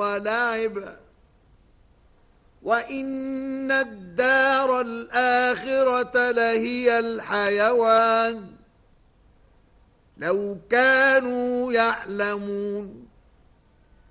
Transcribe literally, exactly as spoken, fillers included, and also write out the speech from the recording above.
ولعبا وإن الدار الآخرة لهي الحيوان لو كانوا يعلمون